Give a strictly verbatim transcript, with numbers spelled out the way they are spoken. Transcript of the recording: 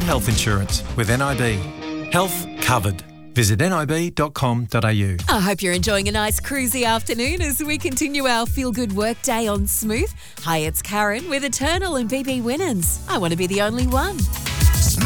health insurance with N I B. Health covered. Visit nib dot com dot a u. I hope you're enjoying a nice cruisy afternoon as we continue our feel-good work day on Smooth. Hi, it's Karen with Eternal and B B Winans. I want to be the only one.